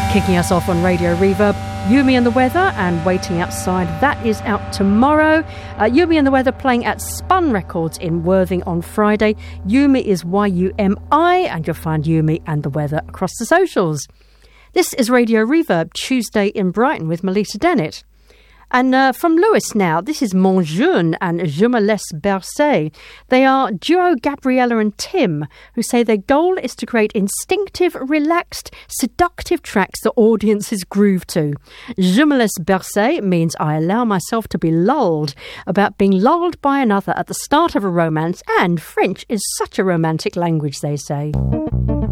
Kicking us off on Radio Reverb, Yumi and the Weather and Waiting Outside. That is out tomorrow. Yumi and the Weather playing at Spun Records in Worthing on Friday. Yumi is Y-U-M-I, and you'll find Yumi and the Weather across the socials. This is Radio Reverb, Tuesday in Brighton with Melita Dennett. And from Lewis now, this is Mon Jeune and Je me laisse bercer. They are duo Gabriella and Tim, who say their goal is to create instinctive, relaxed, seductive tracks the audiences groove to. Je me laisse bercer means I allow myself to be lulled, about being lulled by another at the start of a romance, and French is such a romantic language, they say.